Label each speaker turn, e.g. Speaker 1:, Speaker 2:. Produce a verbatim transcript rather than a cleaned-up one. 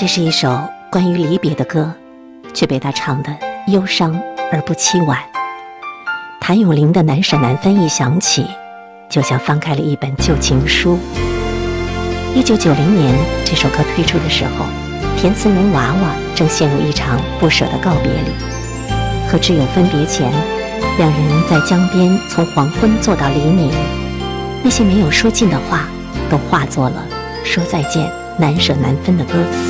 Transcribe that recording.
Speaker 1: 这是一首关于离别的歌，却被他唱得忧伤而不凄婉。谭咏麟的难舍难分一响起，就像翻开了一本旧情书。一九九零年这首歌推出的时候，填词人娃娃正陷入一场不舍的告别里，和挚友分别前，两人在江边从黄昏坐到黎明，那些没有说尽的话都化作了说再见难舍难分的歌词。